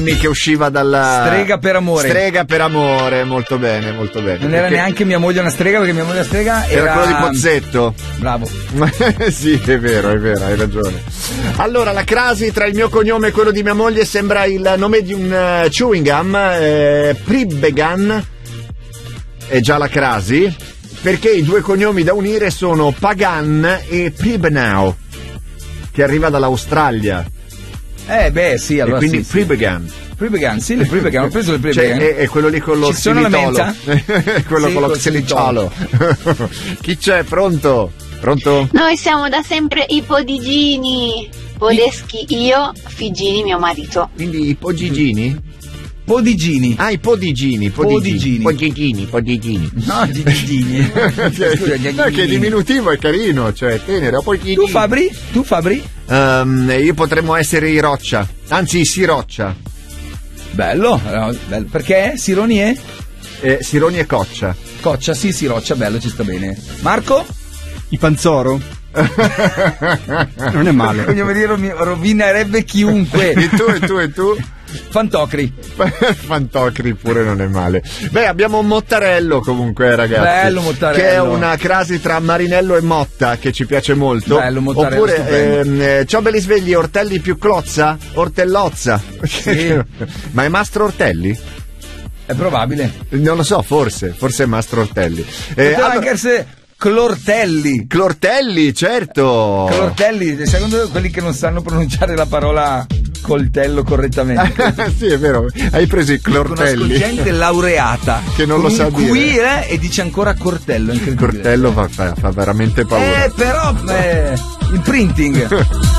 che usciva dalla Strega per amore. Strega per amore, molto bene, molto bene. Non era neanche mia moglie una strega, perché mia moglie una strega era quello di Pozzetto. Bravo. Sì, è vero, hai ragione. Allora, la crasi tra il mio cognome e quello di mia moglie sembra il nome di un chewing gum, Pribbegan, è già la crasi, perché i due cognomi da unire sono Pagan e Pribbenau, che arriva dall'Australia. Sì, allora e quindi sì, Pribbegan. Pribbegan, sì, le Pribbegan, ho preso le Pribbegan. Cioè, è quello lì con lo Ci sono la menta? quello sì, con lo xiliciolo. Chi c'è? Pronto? Pronto? Noi siamo da sempre i podigini. Podeschi io, Figini mio marito. Quindi i pogigini? Podigini. Ah, i podigini. Podigini. No, gigini. No, che diminutivo è carino, cioè tenero. Tu Fabri? Io potremmo essere i Roccia, anzi i Siroccia. Bello. Perché? Sironi è? Sironi e Coccia. Coccia, sì, Siroccia, bello, ci sta bene. Marco? I Panzoro? Non è male. Voglio vedere, rovinerebbe chiunque. E tu? Fantocri. Fantocri pure non è male. Beh, abbiamo un Mottarello comunque, ragazzi. Bello Mottarello. Che è una crasi tra Marinello e Motta, che ci piace molto. Bello Mottarello. Oppure ciao belli svegli, Ortelli più Clozza? Ortellozza. Sì. Ma è Mastro Ortelli? È probabile. Non lo so, forse è Mastro Ortelli. Poteva anche essere Clortelli, certo. Clortelli, secondo quelli che non sanno pronunciare la parola coltello correttamente. Sì, è vero, hai preso i Clortelli. Conosco gente laureata che non lo sa dire. Qui e dice ancora Cortello, incredibile. Cortello fa veramente paura. Però il printing.